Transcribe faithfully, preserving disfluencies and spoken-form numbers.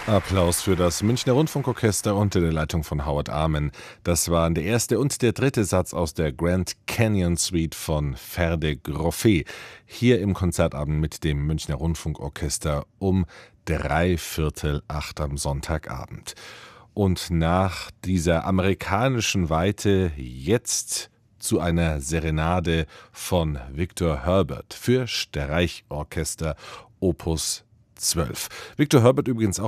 Applaus für das Münchner Rundfunkorchester unter der Leitung von Howard Armen. Das waren der erste und der dritte Satz aus der Grand Canyon Suite von Ferde Groffé. Hier im Konzertabend mit dem Münchner Rundfunkorchester um drei Viertel acht am Sonntagabend. Und nach dieser amerikanischen Weite jetzt zu einer Serenade von Victor Herbert für Streichorchester Opus zwölf. Victor Herbert übrigens auch